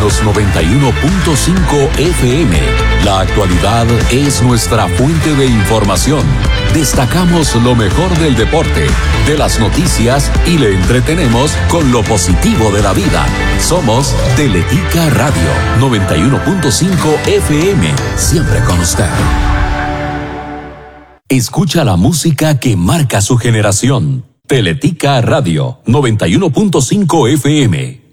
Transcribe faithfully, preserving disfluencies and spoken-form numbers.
los noventa y uno punto cinco F M. La actualidad es nuestra fuente de información. Destacamos lo mejor del deporte, de las noticias y le entretenemos con lo positivo de la vida. Somos Teletica Radio noventa y uno punto cinco F M, siempre con usted. Escucha la música que marca su generación. Teletica Radio noventa y uno punto cinco F M.